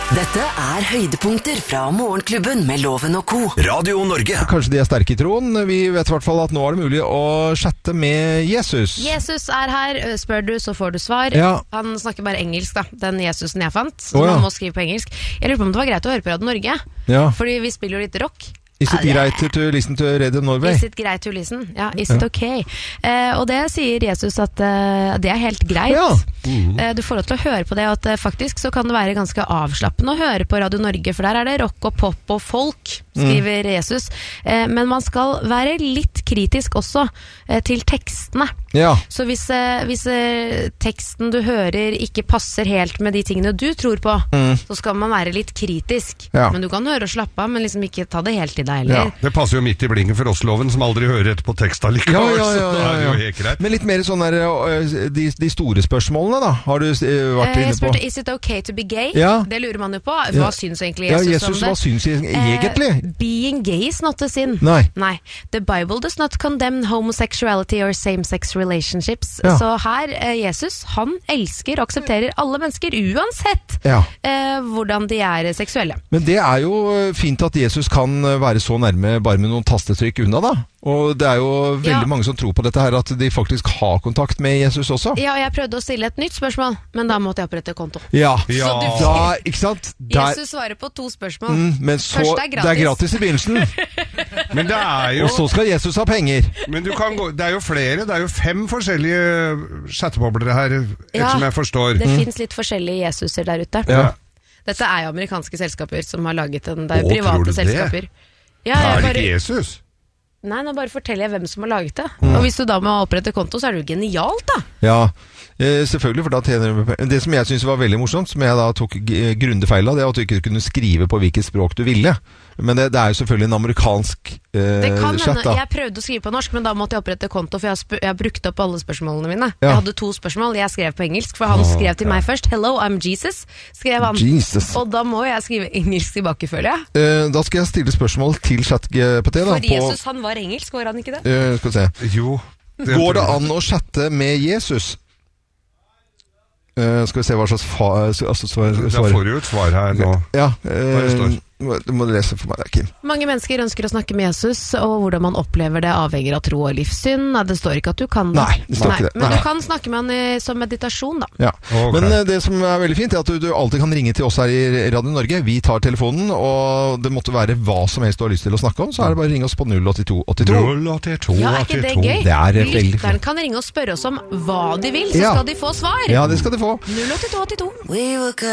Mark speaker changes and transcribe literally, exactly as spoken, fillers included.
Speaker 1: Dette er høydepunkter fra Morgenklubben med Loven og Co.
Speaker 2: Radio Norge.
Speaker 3: Kanskje de er sterke i troen. Vi vet i hvert fall at nå er det mulig å chatte med Jesus.
Speaker 4: Jesus er her. Spør du, så får du svar.
Speaker 3: Ja.
Speaker 4: Han snakker bare engelsk, da. Den Jesusen jeg fant. Så
Speaker 3: oh, ja.
Speaker 4: man må skrive på engelsk. Jeg lurer på om det var greit å høre på Radio Norge.
Speaker 3: Ja.
Speaker 4: Fordi vi spiller jo litt rock.
Speaker 3: Is it great to listen to Radio Norway?
Speaker 4: Is it great to listen? Ja, is it okay? Eh, og det sier Jesus at eh, det er helt greit.
Speaker 3: Ja.
Speaker 4: Mm. Eh, du får lov til å høre på det, og at eh, faktisk så kan det være ganske avslappende å høre på Radio Norge, for der er det rock og pop og folk, skriver mm. Jesus. Eh, men man skal være litt kritisk også eh, til tekstene.
Speaker 3: Ja.
Speaker 4: Så hvis, eh, hvis eh, teksten du hører ikke passer helt med de tingene du tror på, mm. så skal man være litt kritisk.
Speaker 3: Ja.
Speaker 4: Men du kan høre og slappe av, men liksom ikke ta det helt i deg.
Speaker 5: Ja, det passer jo midt i blinken for oss, Loven, som aldri hører etter på teksta likevel,
Speaker 3: ja, ja, ja, ja, ja.
Speaker 5: så da er det jo helt greit.
Speaker 3: Men litt mer sånn der, de, de store spørsmålene da, har du vært
Speaker 4: eh,
Speaker 3: inne på?
Speaker 4: Jeg spurte, is it okay to be gay?
Speaker 3: Ja.
Speaker 4: Det lurer man jo på. Hva
Speaker 3: ja.
Speaker 4: syns egentlig Jesus,
Speaker 3: ja, Jesus
Speaker 4: om det?
Speaker 3: Hva syns egentlig?
Speaker 4: Eh, being gay is not a sin.
Speaker 3: Nei.
Speaker 4: Nei. The Bible does not condemn homosexuality or same-sex relationships.
Speaker 3: Ja.
Speaker 4: Så her, eh, Jesus, han elsker og aksepterer alle mennesker, uansett
Speaker 3: ja.
Speaker 4: eh, hvordan de er seksuelle.
Speaker 3: Men det er jo fint at Jesus kan være så nærme bare med noen tastetrykk unna da. Og det er jo veldig
Speaker 4: ja.
Speaker 3: mange som tror på dette her, at de faktisk har kontakt med Jesus også.
Speaker 4: Ja, og jeg prøvde å stille et nytt spørsmål, men da måtte jeg opprette konto.
Speaker 3: Ja,
Speaker 5: ja.
Speaker 4: Så du,
Speaker 3: da, ikke sant? Der,
Speaker 4: Jesus svarer på to spørsmål.
Speaker 3: mm, men så,
Speaker 4: Først er gratis.
Speaker 3: det er gratis i begynnelsen.
Speaker 5: Men det er jo...
Speaker 3: Og så skal Jesus ha penger.
Speaker 5: Men du kan gå, det er jo flere, det er jo fem forskjellige chatteboblere her,
Speaker 4: ja,
Speaker 5: som jeg forstår.
Speaker 4: Det
Speaker 5: mm.
Speaker 4: finnes litt forskjellige Jesuser der ute.
Speaker 3: Ja.
Speaker 4: Dette er jo amerikanske selskaper som har laget den. Det er jo
Speaker 5: Å,
Speaker 4: private
Speaker 5: tror du det?
Speaker 4: selskaper. Ja,
Speaker 5: er det
Speaker 4: bare,
Speaker 5: ikke Jesus?
Speaker 4: nei, nå bare forteller jeg hvem som har laget det. Mm. Og hvis du da må opprette konto, så er det jo genialt da.
Speaker 3: Ja, eh, selvfølgelig, for da tjener du penger. Det som jeg synes var veldig morsomt, som jeg da tok grundig feil av, det er at du ikke kunne skrive på hvilket språk du ville. Men det, det er jo selvfølgelig en amerikansk eh,
Speaker 4: Det kan
Speaker 3: chat
Speaker 4: hende.
Speaker 3: da.
Speaker 4: Jeg prøvde å skrive på norsk, men da måtte jeg opprette konto, for jeg har, sp- jeg har brukt opp alle spørsmålene mine.
Speaker 3: Ja.
Speaker 4: Jeg hadde to spørsmål, jeg skrev på engelsk, for han skrev til meg først. Hello, I'm Jesus, skrev han.
Speaker 3: Jesus.
Speaker 4: Og da må jeg skrive engelsk tilbake, føler jeg.
Speaker 3: Eh, da skal jeg stille spørsmål til ChatGPT da.
Speaker 4: For
Speaker 3: på,
Speaker 4: Jesus, han var engelsk, var han ikke det?
Speaker 3: eh, skal vi se.
Speaker 5: Jo.
Speaker 3: Går det an å chatte med Jesus? Uh, skal vi se hva slags fa altså, svar,
Speaker 5: Da
Speaker 3: svar.
Speaker 5: får du jo et svar her nå.
Speaker 3: Ja,
Speaker 5: Hva det står?
Speaker 3: uh, du må lese for meg der, Kim.
Speaker 4: Mange mennesker ønsker å snakke med Jesus, og hvordan man opplever det avhenger av tro og livssyn. Nei, det står ikke at du kan det.
Speaker 3: Nei, det står ikke det.
Speaker 4: Men
Speaker 3: Nei.
Speaker 4: du kan snakke med han i, som meditasjon da.
Speaker 3: Ja.
Speaker 5: Ok.
Speaker 3: Men uh, det som er veldig fint er at du, du alltid kan ringe til oss her i Radio Norge. Vi tar telefonen, og det måtte være hva som helst du har lyst til å snakke om, så er det bare å ringe oss på null åtte to åtte to.
Speaker 5: null åtte to
Speaker 4: Ja, er ikke det
Speaker 5: åtte to.
Speaker 4: gøy?
Speaker 3: Det er veldig
Speaker 4: Lytteren kan ringe og spørre oss om hva de vil, så
Speaker 3: Ja.
Speaker 4: skal de få svar.
Speaker 3: Ja, det skal de få.
Speaker 4: null åtte to åtte to.
Speaker 1: We were good.